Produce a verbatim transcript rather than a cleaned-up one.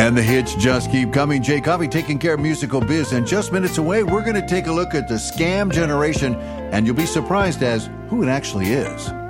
And the hits just keep coming. Jay Coffey taking care of musical biz. And just minutes away, we're going to take a look at the scam generation, and you'll be surprised as who it actually is.